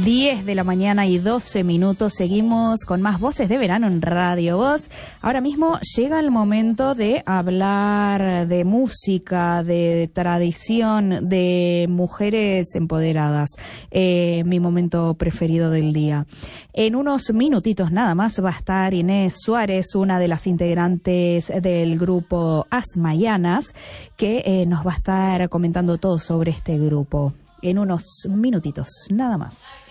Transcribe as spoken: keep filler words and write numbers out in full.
diez de la mañana y doce minutos. Seguimos con más Voces de Verano en Radio Voz. Ahora mismo llega el momento de hablar de música, de tradición, de mujeres empoderadas. Eh, mi momento preferido del día. En unos minutitos nada más va a estar Inés Suárez, una de las integrantes del grupo Asmayanas, que eh, nos va a estar comentando todo sobre este grupo. En unos minutitos, nada más.